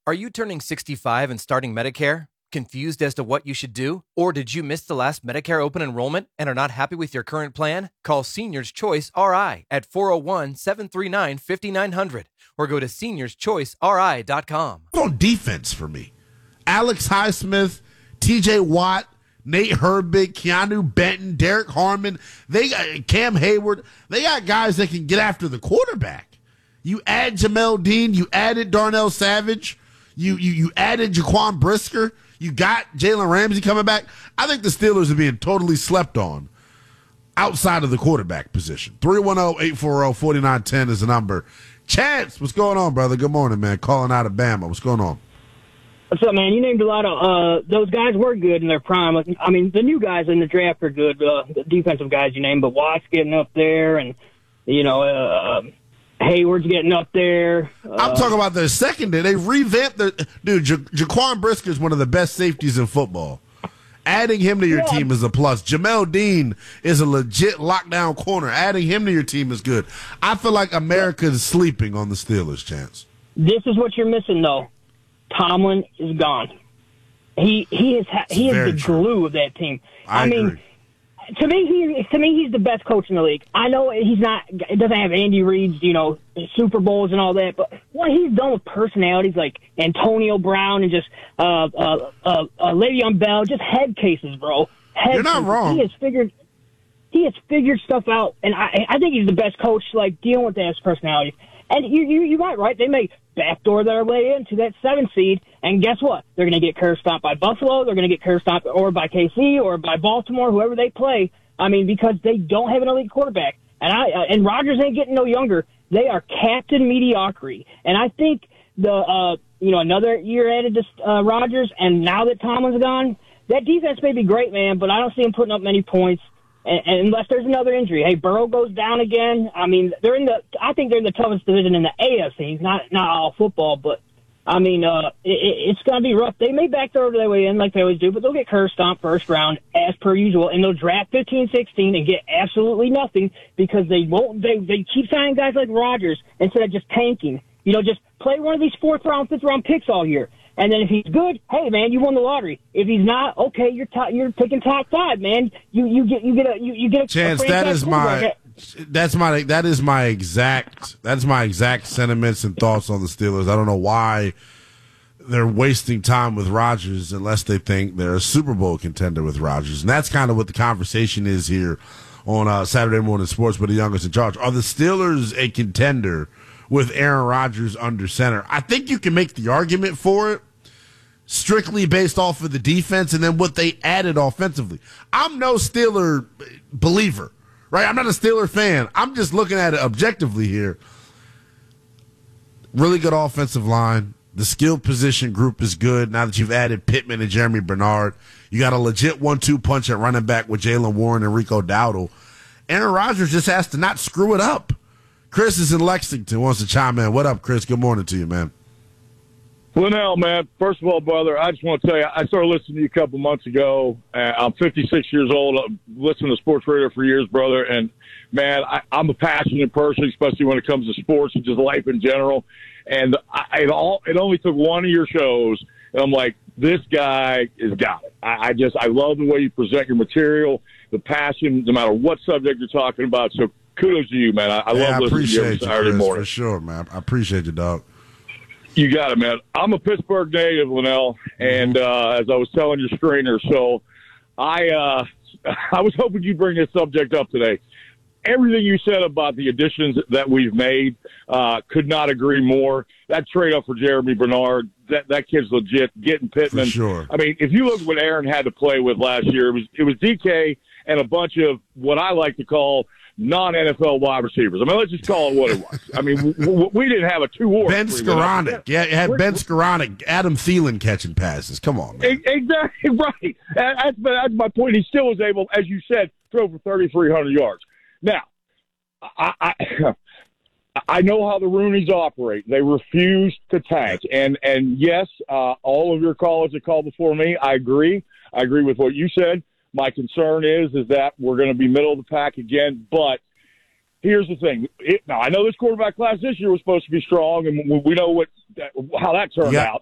Are you turning 65 and starting Medicare? Confused as to what you should do? Or did you miss the last Medicare open enrollment and are not happy with your current plan? Call Seniors Choice RI at 401-739-5900 or go to seniorschoiceri.com. On defense for me, Alex Highsmith, TJ Watt, Nate Herbig, Keanu Benton, Derek Harmon, they got Cam Hayward. They got guys that can get after the quarterback. You add Jamel Dean, you added Darnell Savage, you added Jaquan Brisker, you got Jalen Ramsey coming back. I think the Steelers are being totally slept on outside of the quarterback position. 310-840-4910 is the number. Chance, what's going on, brother? Good morning, man. Calling out of Bama. What's going on? What's up, man? You named a lot of those guys were good in their prime. I mean, the new guys in the draft are good. The defensive guys you named, but Watt's getting up there, and Hayward's getting up there. I'm talking about their secondary. They revamped their dude. Jaquan Brisker is one of the best safeties in football. Adding him to your team is a plus. Jamel Dean is a legit lockdown corner. Adding him to your team is good. I feel like America is sleeping on the Steelers, Chance. This is what you're missing, though. Tomlin is gone. He is the glue of that team. I mean, to me, he's the best coach in the league. I know he's not. It doesn't have Andy Reid's, Super Bowls and all that. But what he's done with personalities like Antonio Brown and just Le'Veon Bell, just head cases, bro. You're not wrong. He has figured stuff out, and I think he's the best coach, like dealing with that personality. And you might right. They may backdoor their way into that 7 seed, and guess what? They're going to get curb stomped by Buffalo. They're going to get curb stomped or by KC or by Baltimore, whoever they play. I mean, because they don't have an elite quarterback, and Rodgers ain't getting no younger. They are captain mediocrity, and I think another year added to Rodgers, and now that Tomlin's gone, that defense may be great, man, but I don't see him putting up many points. And unless there's another injury. Hey, Burrow goes down again. I mean, I think they're in the toughest division in the AFC. Not all football, but I mean, it's going to be rough. They may backdoor their way in like they always do, but they'll get curb stomped first round as per usual, and they'll draft 15, 16 and get absolutely nothing because they won't. They keep signing guys like Rodgers instead of just tanking. Just play one of these 4th round, 5th round picks all year. And then if he's good, hey man, you won the lottery. If he's not, okay, you're picking top 5, man. You get a chance. That is my exact sentiments and thoughts on the Steelers. I don't know why they're wasting time with Rodgers unless they think they're a Super Bowl contender with Rodgers, and that's kind of what the conversation is here on Saturday Morning Sports with the youngest in charge. Are the Steelers a contender with Aaron Rodgers under center? I think you can make the argument for it strictly based off of the defense and then what they added offensively. I'm no Steeler believer, right? I'm not a Steeler fan. I'm just looking at it objectively here. Really good offensive line. The skill position group is good now that you've added Pittman and Jeremy Bernard. You got a legit 1-2 punch at running back with Jalen Warren and Rico Dowdle. Aaron Rodgers just has to not screw it up. Chris is in Lexington, wants to chime in. What up, Chris? Good morning to you, man. Linnell, man, first of all, brother, I just want to tell you, I started listening to you a couple months ago. I'm 56 years old. I've listened to sports radio for years, brother. And, man, I'm a passionate person, especially when it comes to sports and just life in general. And it only took one of your shows, and I'm like, this guy has got it. I love the way you present your material, the passion, no matter what subject you're talking about. So kudos to you, man. I love listening to you every Saturday morning. For sure, man. I appreciate you, dog. You got it, man. I'm a Pittsburgh native, Linnell, and as I was telling your screener, so I was hoping you'd bring this subject up today. Everything you said about the additions that we've made, could not agree more. That trade up for Jeremy Bernard, that kid's legit. Getting Pittman. For sure. I mean, if you look at what Aaron had to play with last year, it was DK and a bunch of what I like to call non-NFL wide receivers. I mean, let's just call it what it was. I mean, we didn't have a 2-or. Ben Skoranek. Yeah, you had Ben Skoranek, Adam Thielen catching passes. Come on, man. Exactly right. That's my point. He still was able, as you said, throw for 3,300 yards. Now, I know how the Rooneys operate. They refuse to tank. And yes, all of your callers that called before me, I agree. I agree with what you said. My concern is that we're going to be middle of the pack again. But here's the thing. Now, I know this quarterback class this year was supposed to be strong, and we know how that turned out.